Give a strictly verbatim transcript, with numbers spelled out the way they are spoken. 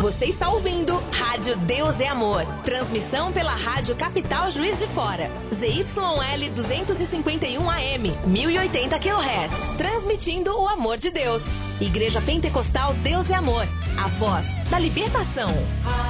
Você está ouvindo Rádio Deus é Amor. Transmissão pela Rádio Capital Juiz de Fora. Z Y L duzentos e cinquenta e um A M, mil e oitenta quilohertz. Transmitindo o amor de Deus. Igreja Pentecostal Deus é Amor. A voz da libertação.